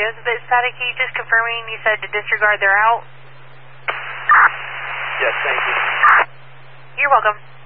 is a bit static. Can you just confirming you said to disregard they're out? Yes, thank you. You're welcome.